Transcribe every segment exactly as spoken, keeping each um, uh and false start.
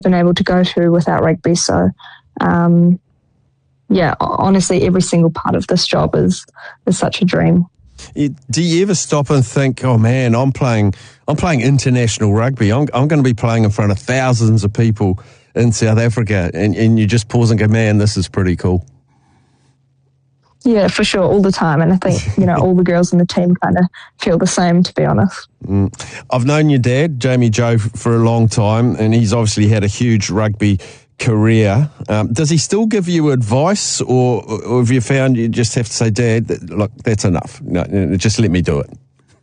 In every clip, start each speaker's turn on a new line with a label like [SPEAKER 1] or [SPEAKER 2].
[SPEAKER 1] been able to go to without rugby. So, um, yeah, honestly, every single part of this job is is such a dream.
[SPEAKER 2] Do you ever stop and think, oh man, I'm playing I'm playing international rugby. I'm I'm going to be playing in front of thousands of people in South Africa, and, and you just pause and go, man, this is pretty cool.
[SPEAKER 1] Yeah, for sure, all the time. And I think, you know, all the girls in the team kind of feel the same, to be honest.
[SPEAKER 2] Mm. I've known your dad, Jamie Joe, for a long time, and he's obviously had a huge rugby career. Um, does he still give you advice, or, or have you found you just have to say, Dad, look, that's enough. No, just let me do it?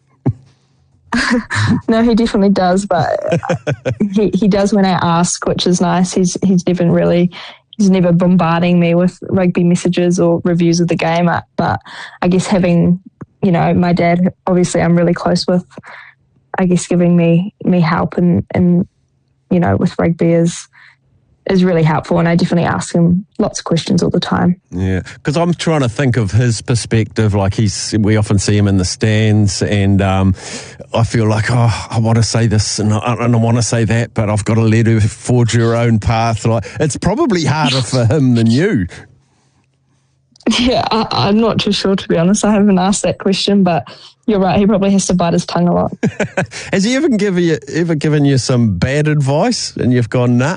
[SPEAKER 1] No, he definitely does, but he, he does when I ask, which is nice. He's he's never really... He's never bombarding me with rugby messages or reviews of the game. But I guess having, you know, my dad, obviously I'm really close with, I guess giving me, me help and, and, you know, with rugby is is really helpful. And I definitely ask him lots of questions all the time.
[SPEAKER 2] Yeah, because I'm trying to think of his perspective. Like he's, we often see him in the stands, and um, I feel like, oh, I want to say this and I, and I want to say that, but I've got to let her forge her own path. Like it's probably harder for him than you.
[SPEAKER 1] Yeah, I, I'm not too sure, to be honest. I haven't asked that question, but you're right. He probably has to bite his tongue a lot.
[SPEAKER 2] Has he ever given you ever given you some bad advice and you've gone, nah?